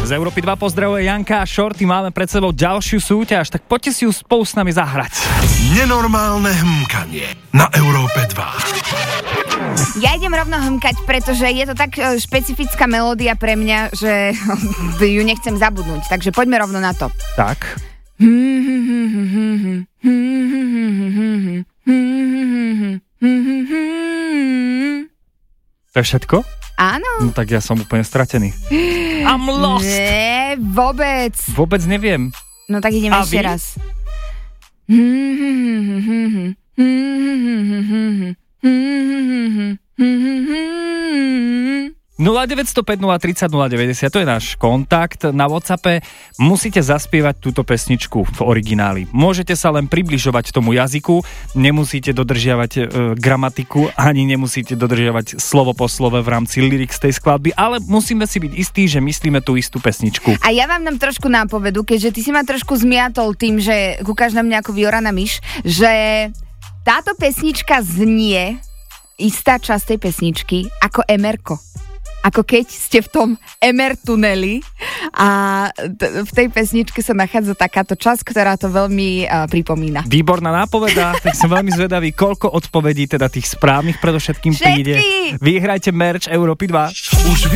Z Európy 2 pozdravuje Janka a Shorty, máme pred sebou ďalšiu súťaž, tak poďte si ju spolu s nami zahrať. Nenormálne hmkanie na Európe 2. Ja idem rovno hmkať, pretože je to tak špecifická melódia pre mňa, že ju nechcem zabudnúť, takže poďme rovno na to. Tak. To je všetko? Áno. No tak ja som úplne stratený. I'm lost. Nie, vôbec. Vôbec neviem. No tak ideme ešte raz. 0905-030-090, to je náš kontakt na WhatsAppe. Musíte zaspievať túto pesničku v origináli. Môžete sa len približovať tomu jazyku, nemusíte dodržiavať gramatiku, ani nemusíte dodržiavať slovo po slove v rámci lyrics tej skladby, ale musíme si byť istí, že myslíme tú istú pesničku. A ja vám dám trošku nápovedu, keďže ty si ma trošku zmiatol tým, že kúkaš na mňa ako vyoraná myš, že táto pesnička znie, istá časť tej pesničky, ako emerko. Ako keď ste v tom MR tuneli a v tej pesničke sa nachádza takáto časť, ktorá to veľmi pripomína. Výborná nápoveda, tak som veľmi zvedavý, koľko odpovedí teda tých správnych predovšetkým príde. Vyhrajte merch Európy 2. Už